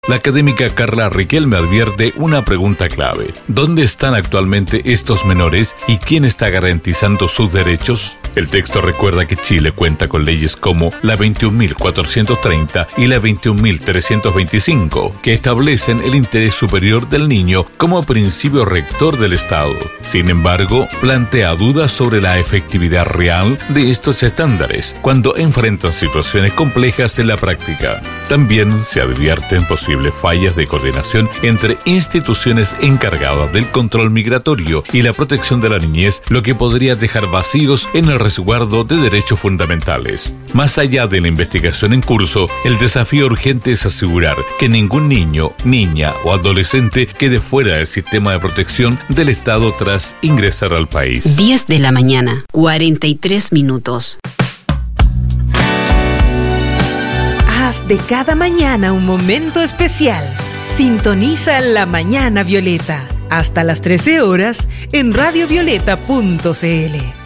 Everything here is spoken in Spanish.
La académica Carla Riquelme advierte una pregunta clave. ¿Dónde están actualmente estos menores y quién está garantizando sus derechos? El texto recuerda que Chile cuenta con leyes como la 21.430 y la 21.325, que establecen el interés superior del niño como principio rector del Estado. Sin embargo, plantea dudas sobre la efectividad real de estos estándares cuando enfrentan situaciones complejas en la práctica. También se advierten posibles fallas de coordinación entre instituciones encargadas del control migratorio y la protección de la niñez, lo que podría dejar vacíos en el resguardo de derechos fundamentales. Más allá de la investigación en curso, el desafío urgente es asegurar que ningún niño, niña o adolescente quede fuera del sistema de protección del Estado tras ingresar al país. 10 de la mañana, 43 minutos. Haz de cada mañana un momento especial. Sintoniza La Mañana Violeta. Hasta las 13 horas en radiovioleta.cl.